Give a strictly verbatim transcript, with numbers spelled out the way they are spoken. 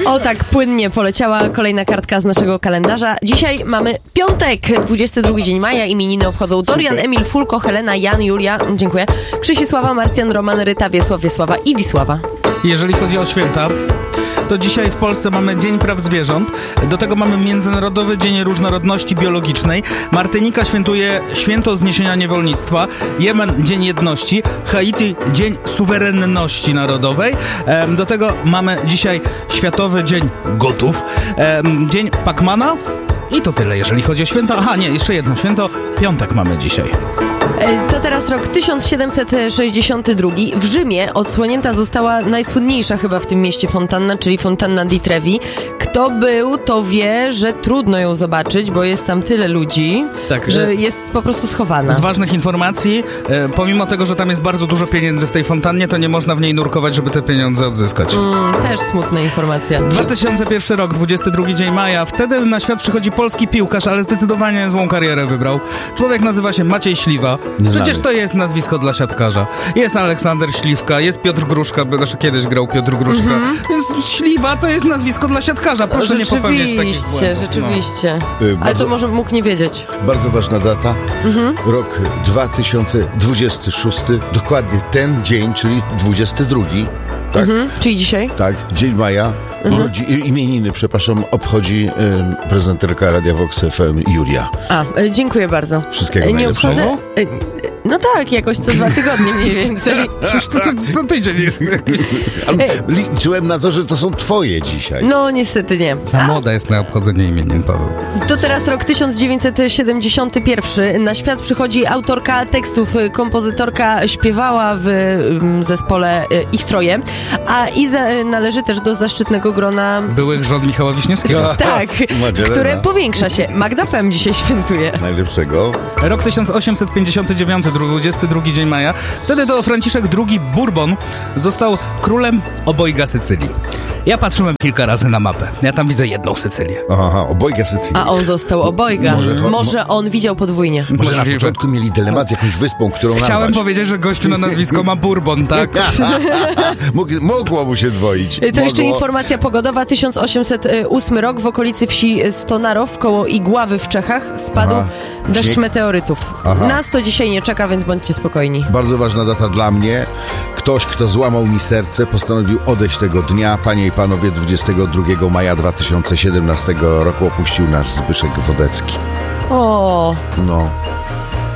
O tak, płynnie poleciała kolejna kartka z naszego kalendarza. Dzisiaj mamy piątek, dwudziesty drugi dzień maja. Imieniny obchodzą Dorian, Super. Emil, Fulko, Helena, Jan, Julia, dziękuję, Krzysisława, Marcjan, Roman, Ryta, Wiesław, Wiesława i Wisława. Jeżeli chodzi o święta, to dzisiaj w Polsce mamy Dzień Praw Zwierząt. Do tego mamy Międzynarodowy Dzień Różnorodności Biologicznej. Martynika świętuje Święto Zniesienia Niewolnictwa. Jemen Dzień Jedności. Haiti Dzień Suwerenności Narodowej. Do tego mamy dzisiaj Światowy Dzień Gotów. Dzień Pacmana. I to tyle, jeżeli chodzi o święta. Aha, nie, jeszcze jedno święto. Piątek mamy dzisiaj. To teraz rok tysiąc siedemset sześćdziesiąty drugi. W Rzymie odsłonięta została najsłynniejsza chyba w tym mieście fontanna, czyli fontanna di Trevi. Kto był, to wie, że trudno ją zobaczyć, bo jest tam tyle ludzi, tak, że jest po prostu schowana. Z ważnych informacji, e, pomimo tego, że tam jest bardzo dużo pieniędzy w tej fontannie, to nie można w niej nurkować, żeby te pieniądze odzyskać. Mm, też smutna informacja. dwa tysiące pierwszy rok, dwudziesty drugi dzień maja. Wtedy na świat przychodzi polski piłkarz, ale zdecydowanie złą karierę wybrał. Człowiek nazywa się Maciej Śliwa. Przecież to jest nazwisko dla siatkarza. Jest Aleksander Śliwka, jest Piotr Gruszka, bo znaczy kiedyś grał Piotr Gruszka, mm-hmm. więc Śliwa to jest nazwisko dla siatkarza. Proszę nie popełniać takich błędów. Rzeczywiście, no. Ale to może mógł nie wiedzieć. Bardzo ważna data. Mm-hmm. Rok dwa tysiące dwudziesty szósty. Dokładnie ten dzień, czyli dwudziesty drugi. Tak? Mhm, czyli dzisiaj? Tak, dzień maja. Mhm. Rodzi, imieniny, przepraszam, obchodzi y, prezenterka Radia Vox F M Julia. A, y, dziękuję bardzo. Wszystkiego nie najlepszego. Obchodzę, y, no tak, jakoś co dwa tygodnie mniej więcej. Przecież to, to, to tydzień jest. Liczyłem na to, że to są twoje dzisiaj. No niestety nie. Za młoda jest na obchodzenie imienin, Paweł. To teraz rok tysiąc dziewięćset siedemdziesiąty pierwszy. Na świat przychodzi autorka tekstów, kompozytorka, śpiewała w zespole Ich Troje, a i za, należy też do zaszczytnego grona byłych żon Michała Wiśniewskiego. Tak, które powiększa się. Magda Fem dzisiaj świętuje. Najlepszego. Rok tysiąc osiemset pięćdziesiąty dziewiąty, dwudziesty drugi dzień maja. Wtedy to Franciszek drugi Bourbon został królem obojga Sycylii. Ja patrzyłem kilka razy na mapę. Ja tam widzę jedną Sycylię. Aha, obojga Sycylii. A on został obojga. Może, Może on widział podwójnie. Może na początku mieli dylemat z jakąś wyspą, którą nazwać. Chciałem powiedzieć, że gościu na nazwisko ma Bourbon, tak? Mogło mu się dwoić. To Mogło. Jeszcze informacja pogodowa. tysiąc osiemset ósmy rok. W okolicy wsi Stonarow, koło Igławy w Czechach, spadł Aha. deszcz Śnieg? meteorytów. Aha. Nas to dzisiaj nie czeka, więc bądźcie spokojni. Bardzo ważna data dla mnie. Ktoś, kto złamał mi serce, postanowił odejść tego dnia. Panie i panowie, dwudziestego drugiego maja dwa tysiące siedemnastego roku opuścił nas Zbyszek Wodecki. O. No.